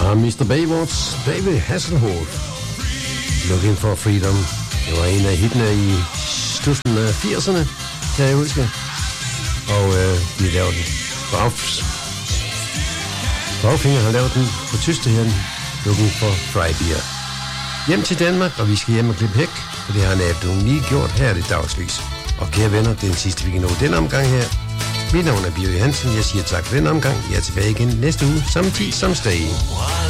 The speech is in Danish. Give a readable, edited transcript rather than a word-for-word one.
var Mr. Baywatch, David Hasselhoff, Looking for Freedom. Det var en af hittene i slutningen af 80'erne, kan jeg huske. Og de lavede den. Baufinger har lavet den på tysk, det her, Looking for Freedom. Hjem til Danmark, og vi skal hjem og klippe hæk, for det har naboen lige gjort. Her er det dagslys. Og kære venner, det er den sidste, vi kan nå den omgang her. Mit navn er Birgit Hansen. Jeg siger tak for den omgang. Jeg er tilbage igen næste uge, samme tid som sted.